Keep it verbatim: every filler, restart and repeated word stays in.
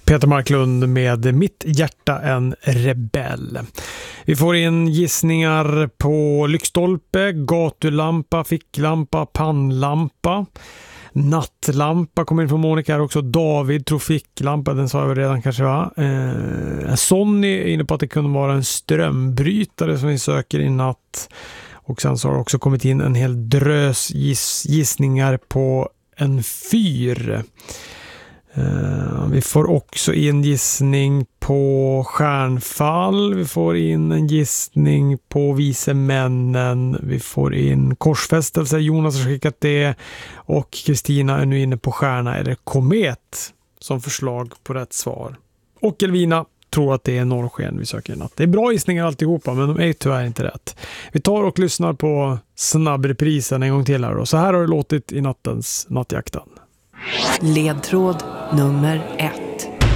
Peter Marklund med Mitt hjärta en rebell. Vi får in gissningar på lyktstolpe, gatulampa, ficklampa, pannlampa. Nattlampa kommer in från Monica här också. David tror ficklampa, den sa jag väl redan kanske, va? Eh, Sonny är inne på att det kunde vara en strömbrytare som vi söker i natt. Och sen så har det också kommit in en hel drös giss, gissningar på en fyr. Uh, vi får också in gissning på stjärnfall. Vi får in en gissning på vise männen. Vi får in korsfästelse. Jonas har skickat det. Och Kristina är nu inne på stjärna eller komet som förslag på rätt svar. Och Elvina tror att det är norrsken vi söker i natt. Det är bra gissningar alltihopa, men de är tyvärr inte rätt. Vi tar och lyssnar på snabbreprisen en gång till här då. Så här har det låtit i nattens Nattjakten. Ledtråd nummer ett.